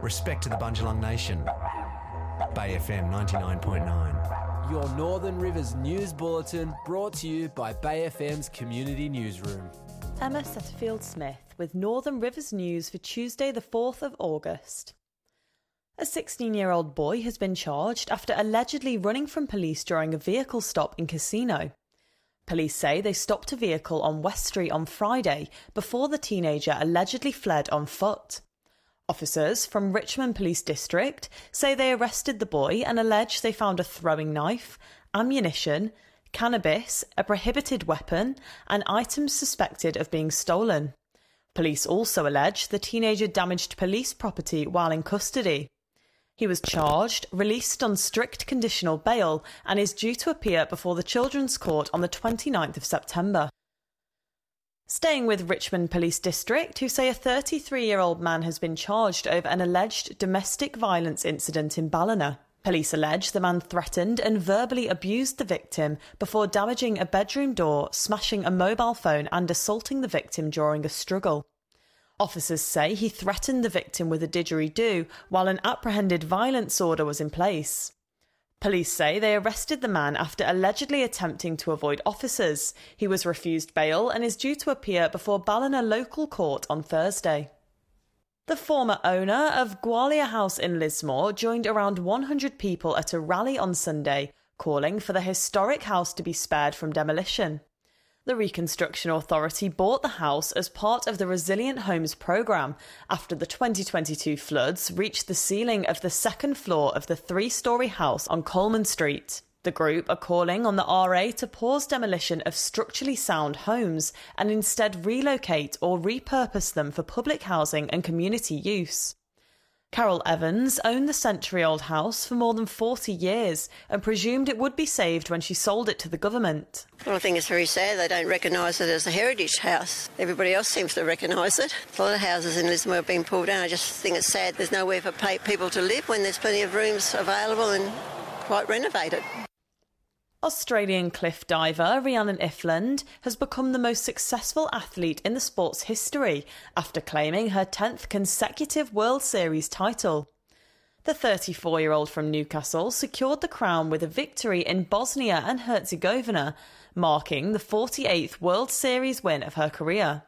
Respect to the Bundjalung Nation. Bay FM 99.9. Your Northern Rivers News Bulletin brought to you by Bay FM's Community Newsroom. Emma Setterfield-Smith with Northern Rivers News for Tuesday the 4th of August. A 16-year-old boy has been charged after allegedly running from police during a vehicle stop in Casino. Police say they stopped a vehicle on West Street on Friday before the teenager allegedly fled on foot. Officers from Richmond Police District say they arrested the boy and allege they found a throwing knife, ammunition, cannabis, a prohibited weapon, and items suspected of being stolen. Police also allege the teenager damaged police property while in custody. He was charged, released on strict conditional bail, and is due to appear before the Children's Court on the 29th of September. Staying with Richmond Police District, who say a 33-year-old man has been charged over an alleged domestic violence incident in Ballina. Police allege the man threatened and verbally abused the victim before damaging a bedroom door, smashing a mobile phone and assaulting the victim during a struggle. Officers say he threatened the victim with a didgeridoo while an apprehended violence order was in place. Police say they arrested the man after allegedly attempting to avoid officers. He was refused bail and is due to appear before Ballina Local Court on Thursday. The former owner of Gwalia House in Lismore joined around 100 people at a rally on Sunday, calling for the historic house to be spared from demolition. The Reconstruction Authority bought the house as part of the Resilient Homes programme after the 2022 floods reached the ceiling of the second floor of the three-storey house on Coleman Street. The group are calling on the RA to pause demolition of structurally sound homes and instead relocate or repurpose them for public housing and community use. Carol Evans owned the century-old house for more than 40 years and presumed it would be saved when she sold it to the government. Well, I think it's very sad they don't recognise it as a heritage house. Everybody else seems to recognise it. A lot of houses in Lismore have been pulled down. I just think it's sad there's nowhere for people to live when there's plenty of rooms available and quite renovated. Australian cliff diver Rhiannon Ifland has become the most successful athlete in the sport's history after claiming her 10th consecutive World Series title. The 34-year-old from Newcastle secured the crown with a victory in Bosnia and Herzegovina, marking the 48th World Series win of her career.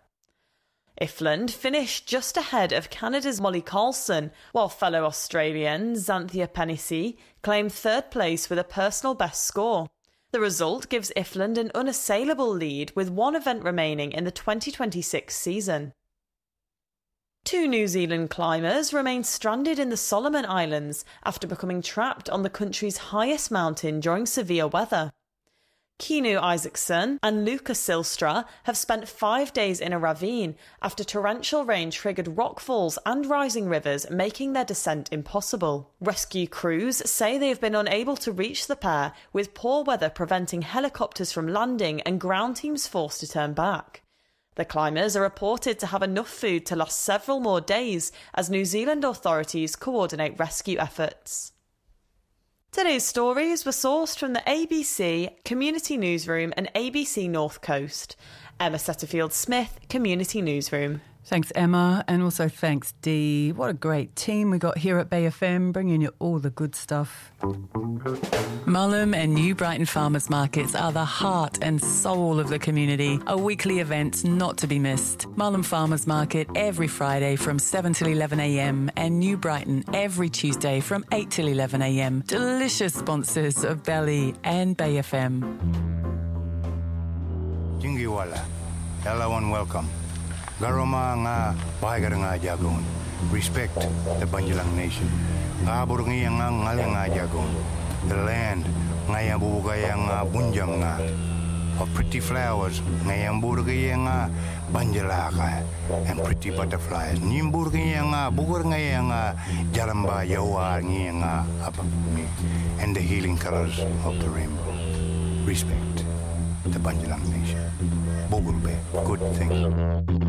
Ifland finished just ahead of Canada's Molly Carlson, while fellow Australian Xanthia Pennisi claimed third place with a personal best score. The result gives Ifland an unassailable lead with one event remaining in the 2026 season. Two New Zealand climbers remain stranded in the Solomon Islands after becoming trapped on the country's highest mountain during severe weather. Keanu Isaacson and Luca Silstra have spent 5 days in a ravine after torrential rain triggered rockfalls and rising rivers, making their descent impossible. Rescue crews say they have been unable to reach the pair, with poor weather preventing helicopters from landing and ground teams forced to turn back. The climbers are reported to have enough food to last several more days as New Zealand authorities coordinate rescue efforts. Today's stories were sourced from the ABC, Community Newsroom and ABC North Coast. Emma Setterfield-Smith, Community Newsroom. Thanks, Emma, and also thanks, Dee. What a great team we got here at Bay FM, bringing you all the good stuff. Mullum and New Brighton Farmers Markets are the heart and soul of the community, a weekly event not to be missed. Mullum Farmers Market every Friday from 7 till 11am and New Brighton every Tuesday from 8 till 11am. Delicious sponsors of Belly and Bay FM. Jingiwala, hello and welcome. Garoma nga bahagar nga jagon. Respect the Bundjalung Nation. Ngabur nga ngal nga jagon. The land nga yambugay nga bunjam nga. Of pretty flowers nga yamburgay nga banjalaka and pretty butterflies. Nimburgay nga bugur nga jaramba yawa nga apami and the healing colors of the rainbow. Respect the Bundjalung Nation. Bogulbe, good thing.